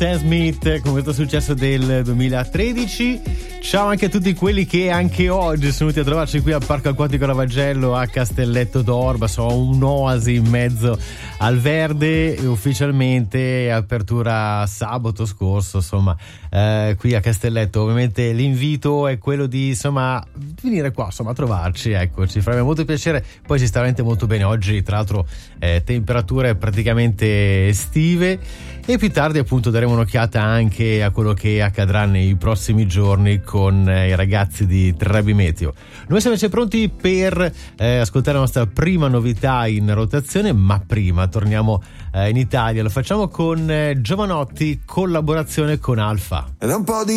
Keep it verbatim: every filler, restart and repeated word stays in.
Sam Smith con questo successo del duemilatredici. Ciao anche a tutti quelli che anche oggi sono venuti a trovarci qui al Parco Acquatico Ravagello a Castelletto d'Orba. Sono un'oasi in mezzo al verde, ufficialmente apertura sabato scorso, insomma, eh, qui a Castelletto. Ovviamente l'invito è quello di, insomma, venire qua, insomma, a trovarci, ecco, ci farebbe molto piacere. Poi si sta veramente molto bene oggi, tra l'altro eh, temperature praticamente estive, e più tardi appunto daremo un'occhiata anche a quello che accadrà nei prossimi giorni con eh, i ragazzi di Trebi Meteo. Noi siamo invece pronti per eh, ascoltare la nostra prima novità in rotazione, ma prima torniamo eh, in Italia. Lo facciamo con eh, Giovanotti, collaborazione con Alfa. Ed è un po' di